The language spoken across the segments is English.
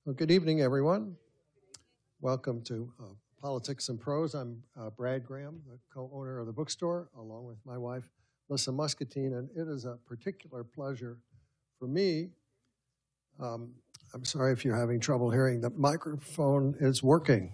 Well, good evening, everyone. Welcome to Politics and Prose. I'm Brad Graham, the co-owner of the bookstore, along with my wife, Melissa Muscatine, and it is a particular pleasure for me. I'm sorry if you're having trouble hearing. The microphone is working.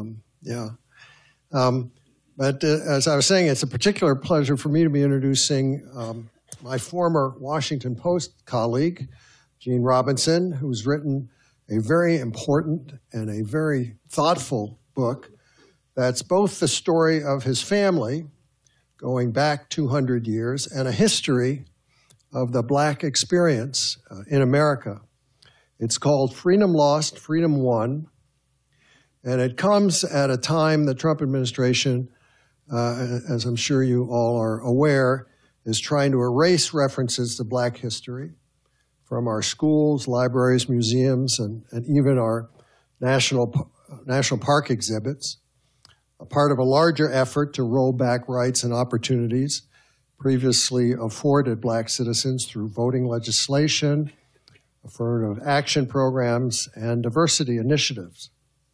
But as I was saying, it's a particular pleasure for me to be introducing my former Washington Post colleague, Gene Robinson, who's written a very important and a very thoughtful book that's both the story of his family, going back 200 years, and a history of the Black experience in America. It's called Freedom Lost, Freedom Won, and it comes at a time the Trump administration, as I'm sure you all are aware, is trying to erase references to Black history from our schools, libraries, museums, and even our national park exhibits, a part of a larger effort to roll back rights and opportunities previously afforded Black citizens through voting legislation, affirmative action programs, and diversity initiatives.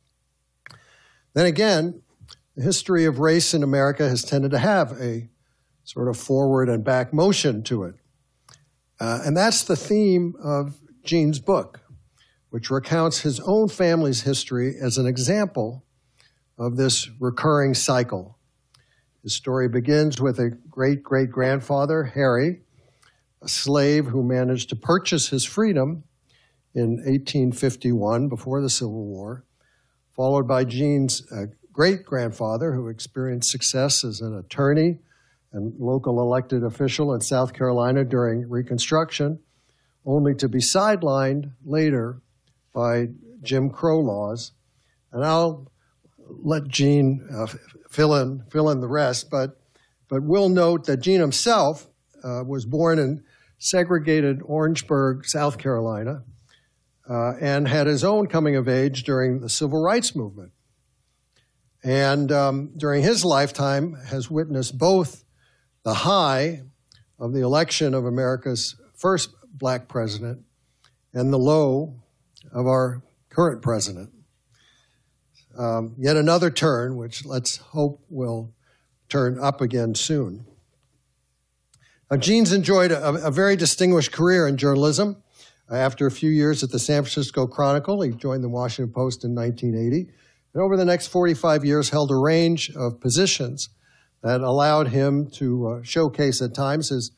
Then again, the history of race in America has tended to have a sort of forward and back motion to it. And that's the theme of Gene's book, which recounts his own family's history as an example of this recurring cycle. His story begins with a great-great-grandfather, Harry, a slave who managed to purchase his freedom in 1851, before the Civil War, followed by Gene's great-grandfather, who experienced success as an attorney and local elected official in South Carolina during Reconstruction, only to be sidelined later by Jim Crow laws. And I'll let Gene fill in the rest, but we'll note that Gene himself was born in segregated Orangeburg, South Carolina, and had his own coming of age during the Civil Rights Movement. And during his lifetime has witnessed both the high of the election of America's first Black president and the low of our current president. Yet another turn, which let's hope will turn up again soon. Gene's enjoyed a very distinguished career in journalism. After a few years at the San Francisco Chronicle, he joined the Washington Post in 1980, and over the next 45 years held a range of positions that allowed him to showcase at times his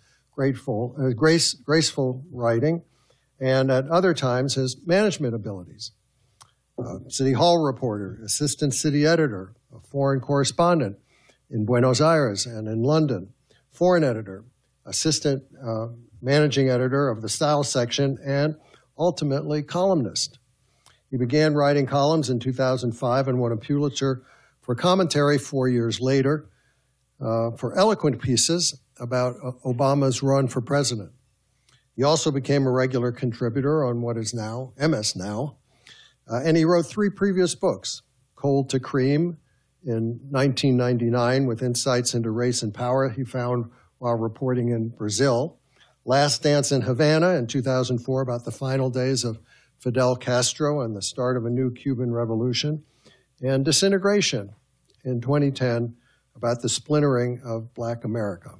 graceful writing, and at other times his management abilities. City Hall reporter, assistant city editor, a foreign correspondent in Buenos Aires and in London, foreign editor, assistant managing editor of the Style section, and ultimately columnist. He began writing columns in 2005 and won a Pulitzer for commentary 4 years later for eloquent pieces about Obama's run for president. He also became a regular contributor on what is now MS Now, and he wrote 3 previous books, Cold to Cream in 1999 with insights into race and power he found while reporting in Brazil, Last Dance in Havana in 2004 about the final days of Fidel Castro and the start of a new Cuban revolution, and Disintegration in 2010 about the splintering of Black America.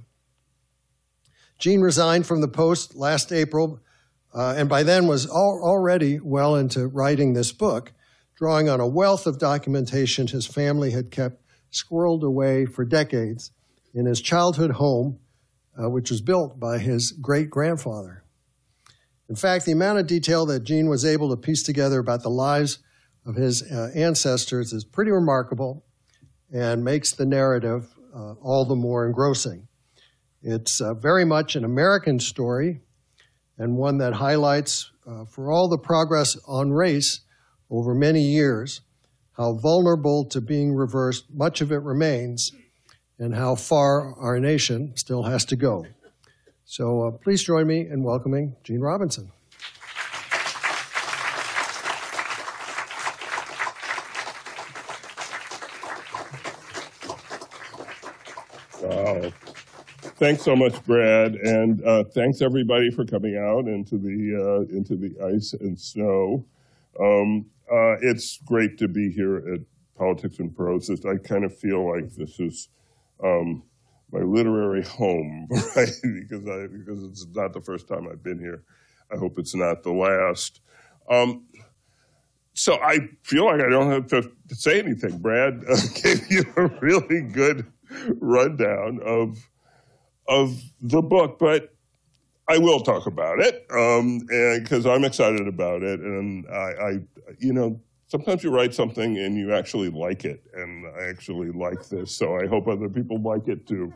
Gene resigned from the Post last April, and by then was already well into writing this book, drawing on a wealth of documentation his family had kept squirreled away for decades in his childhood home, which was built by his great-grandfather. In fact, the amount of detail that Gene was able to piece together about the lives of his ancestors is pretty remarkable and makes the narrative all the more engrossing. It's very much an American story, and one that highlights, for all the progress on race over many years, how vulnerable to being reversed much of it remains, and how far our nation still has to go. So please join me in welcoming Gene Robinson. Wow. Thanks so much, Brad, and thanks everybody for coming out into the ice and snow. It's great to be here at Politics and Prose. I kind of feel like this is my literary home, right? Because it's not the first time I've been here. I hope it's not the last. So I feel like I don't have to say anything. Brad gave you a really good rundown of the book, but I will talk about it because I'm excited about it, and I sometimes you write something and you actually like it, and I actually like this, so I hope other people like it too.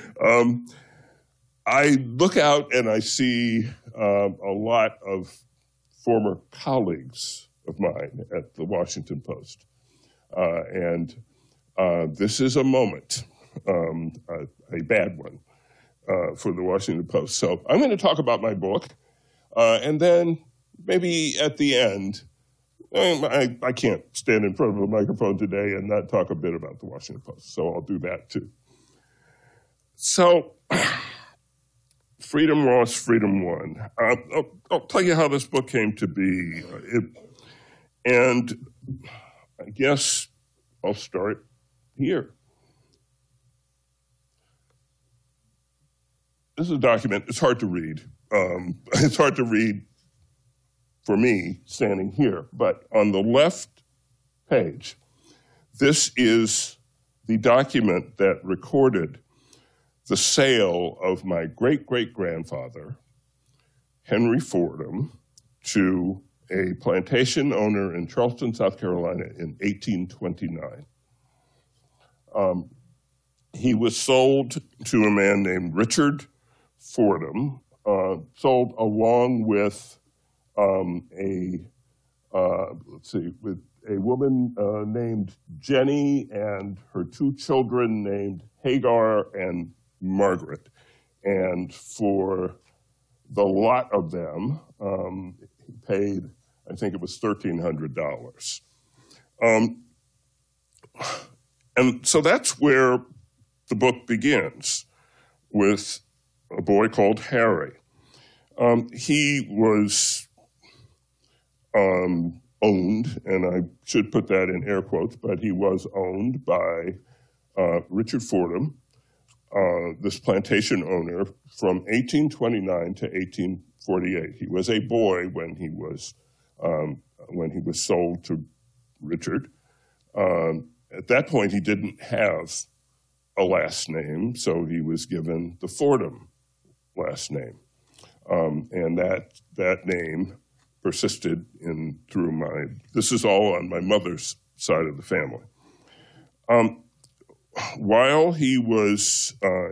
I look out and I see a lot of former colleagues of mine at the Washington Post, and this is a moment, a bad one. For the Washington Post. So I'm going to talk about my book, and then maybe at the end, I can't stand in front of a microphone today and not talk a bit about the Washington Post, so I'll do that too. So, Freedom Lost, Freedom Won. I'll tell you how this book came to be, and I guess I'll start here. This is a document. It's hard to read. It's hard to read for me standing here. But on the left page, this is the document that recorded the sale of my great-great-grandfather, Henry Fordham, to a plantation owner in Charleston, South Carolina in 1829. He was sold to a man named Richard Fordham, sold along with with a woman named Jenny and her two children named Hagar and Margaret. And for the lot of them, he paid, I think it was $1,300. And so that's where the book begins, with a boy called Harry. He was owned, and I should put that in air quotes, but he was owned by Richard Fordham, this plantation owner, from 1829 to 1848. He was a boy when he was sold to Richard. At that point, he didn't have a last name, so he was given the Fordham last name, and that name persisted through this is all on my mother's side of the family. While he was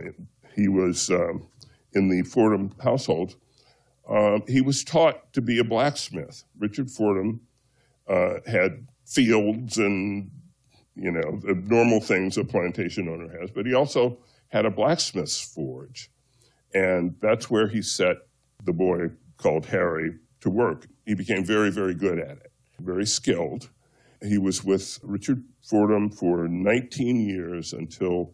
in the Fordham household, he was taught to be a blacksmith. Richard Fordham had fields and the normal things a plantation owner has, but he also had a blacksmith's forge. And that's where he set the boy called Harry to work. He became very, very good at it, very skilled. He was with Richard Fordham for 19 years until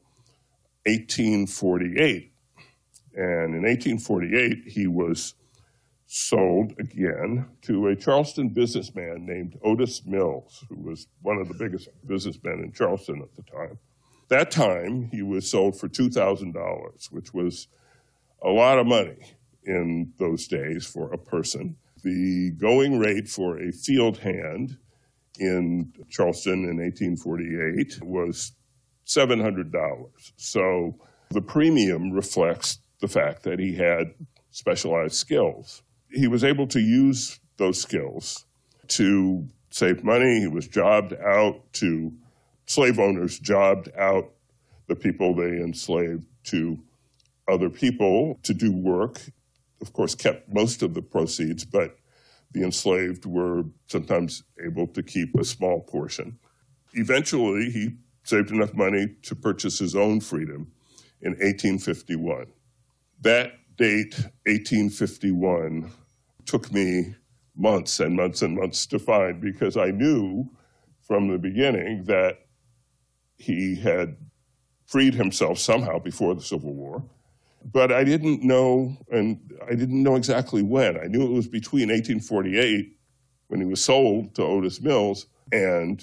1848. And in 1848, he was sold again to a Charleston businessman named Otis Mills, who was one of the biggest businessmen in Charleston at the time. That time, he was sold for $2,000, which was a lot of money in those days for a person. The going rate for a field hand in Charleston in 1848 was $700. So the premium reflects the fact that he had specialized skills. He was able to use those skills to save money. He was jobbed out to slave owners, jobbed out the people they enslaved to other people to do work. Of course, kept most of the proceeds, but the enslaved were sometimes able to keep a small portion. Eventually, he saved enough money to purchase his own freedom in 1851. That date, 1851, took me months and months and months to find, because I knew from the beginning that he had freed himself somehow before the Civil War. But I didn't know, and I didn't know exactly when. I knew it was between 1848, when he was sold to Otis Mills, and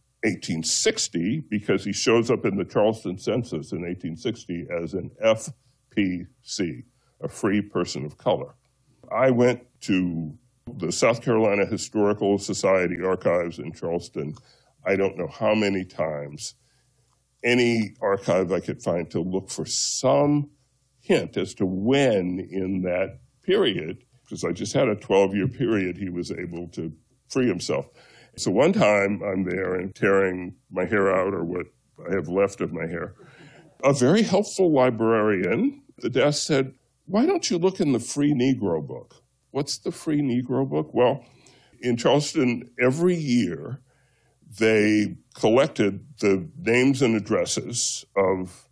1860, because he shows up in the Charleston census in 1860 as an FPC, a free person of color. I went to the South Carolina Historical Society archives in Charleston, I don't know how many times, any archive I could find to look for some hint as to when in that period, because I just had a 12-year period, he was able to free himself. So one time I'm there and tearing my hair out, or what I have left of my hair. A very helpful librarian at the desk said, "Why don't you look in the Free Negro book?" What's the Free Negro book? Well, in Charleston, every year they collected the names and addresses of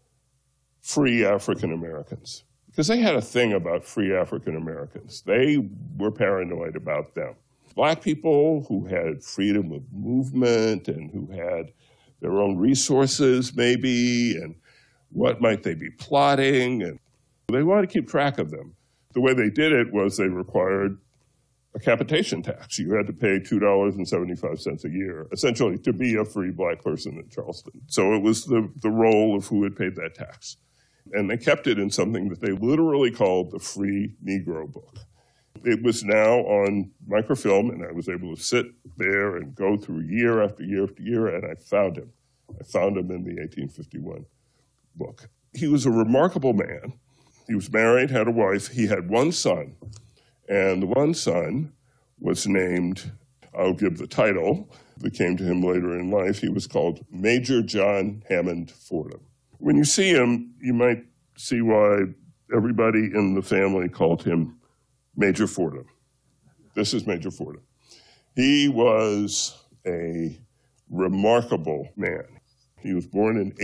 free African Americans, because they had a thing about free African Americans. They were paranoid about them. Black people who had freedom of movement and who had their own resources maybe, and what might they be plotting, and they wanted to keep track of them. The way they did it was they required a capitation tax. You had to pay $2.75 a year, essentially, to be a free black person in Charleston. So it was the role of who had paid that tax. And they kept it in something that they literally called the Free Negro book. It was now on microfilm, and I was able to sit there and go through year after year after year, and I found him. I found him in the 1851 book. He was a remarkable man. He was married, had a wife. He had one son, and the one son was named, I'll give the title that came to him later in life. He was called Major John Hammond Fordham. When you see him, you might see why everybody in the family called him Major Fordham. This is Major Fordham. He was a remarkable man. He was born in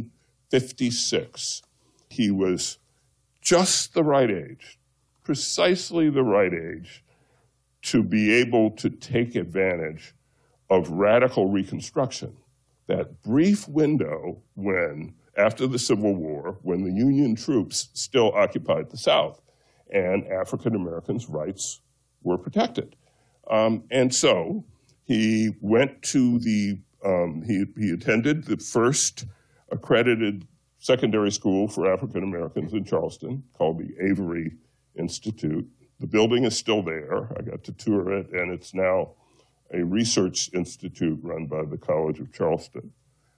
1856. He was just the right age, precisely the right age, to be able to take advantage of radical Reconstruction. That brief window when, after the Civil War, when the Union troops still occupied the South, and African Americans' rights were protected. And so he went to he attended the first accredited secondary school for African Americans in Charleston, called the Avery Institute. The building is still there. I got to tour it, and it's now a research institute run by the College of Charleston.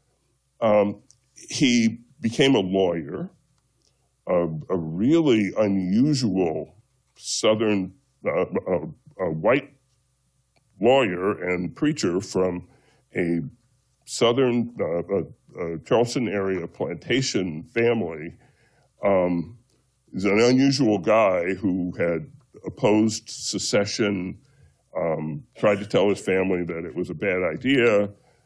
He became a lawyer, a really unusual Southern, white lawyer and preacher from a Southern Charleston area plantation family. He's an unusual guy who had opposed secession, tried to tell his family that it was a bad idea,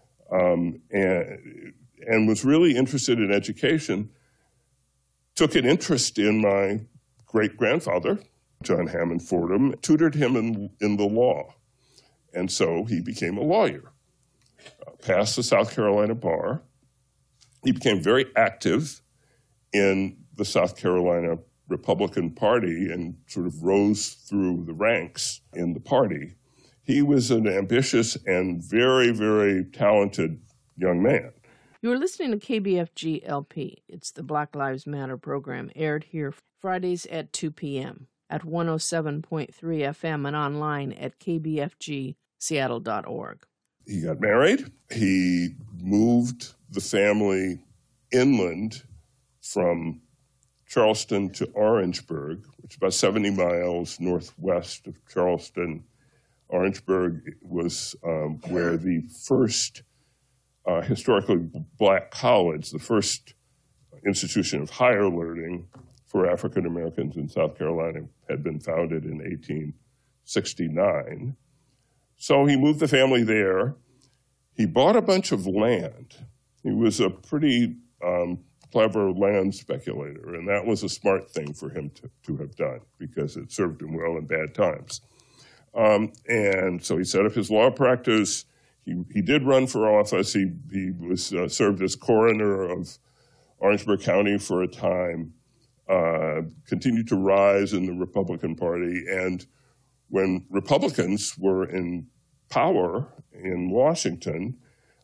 and was really interested in education. Took an interest in my great-grandfather, John Hammond Fordham, tutored him in the law. And so he became a lawyer, passed the South Carolina bar. He became very active in the South Carolina Republican Party and sort of rose through the ranks in the party. He was an ambitious and very, very talented young man. You're listening to KBFG LP. It's the Black Lives Matter program, aired here Fridays at 2 p.m. at 107.3 FM and online at kbfgseattle.org. He got married. He moved the family inland from Charleston to Orangeburg, which is about 70 miles northwest of Charleston. Orangeburg was where the first historically black college, the first institution of higher learning for African Americans in South Carolina, had been founded in 1869. So he moved the family there. He bought a bunch of land. He was a pretty clever land speculator, and that was a smart thing for him to have done because it served him well in bad times. And so he set up his law practice. He did run for office. He was served as coroner of Orangeburg County for a time, continued to rise in the Republican Party, and when Republicans were in power in Washington,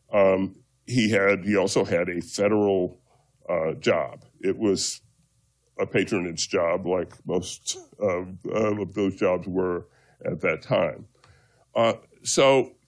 he also had a federal job. It was a patronage job, like most of those jobs were at that time. So